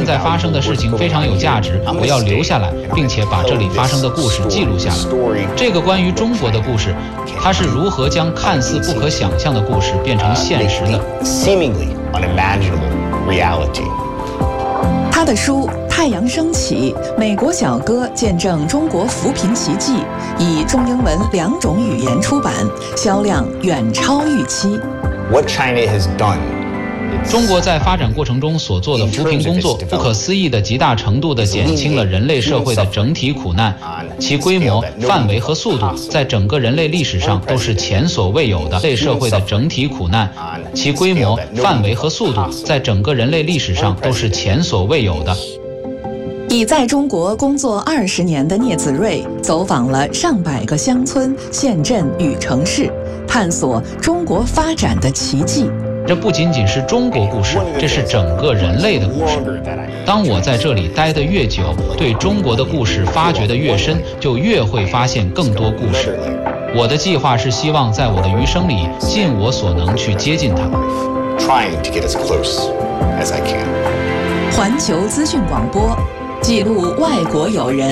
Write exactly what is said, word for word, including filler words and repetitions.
正在发生的事情非常有价值，我要留下来，并且把这里发生的故事记录下来。这个关于中国的故事，它是如何将看似不可想象的故事变成现实的。 他的书《太阳升起：美国小哥见证中国扶贫奇迹》以中英文两种语言出版，销量远超预期。 What China has done 中国在发展过程中所做的扶贫工作，不可思议的极大程度地减轻了人类社会的整体苦难，其规模、范围和速度在整个人类历史上都是前所未有的。人类社会的整体苦难，其规模、范围和速度在整个人类历史上都是前所未有的。 已在中国工作二十年的聂子睿走访了上百个乡村、县镇与城市，探索中国发展的奇迹。 这不仅仅是中国故事，这是整个人类的故事。当我在这里待得越久，对中国的故事发掘得越深，就越会发现更多故事。我的计划是希望在我的余生里尽我所能去接近它。 环球资讯广播，记录外国友人。